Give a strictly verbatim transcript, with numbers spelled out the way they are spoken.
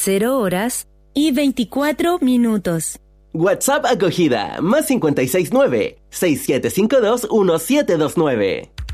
cero horas y veinticuatro minutos. WhatsApp acogida, más cincuenta y seis nueve, seis siete cinco dos, uno siete dos nueve.